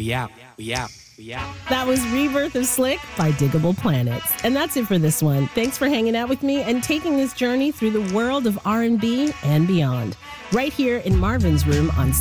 We out. We out. We out. That was Rebirth of Slick by Diggable Planets. And that's it for this one. Thanks for hanging out with me and taking this journey through the world of R&B and beyond. Right here in Marvin's Room on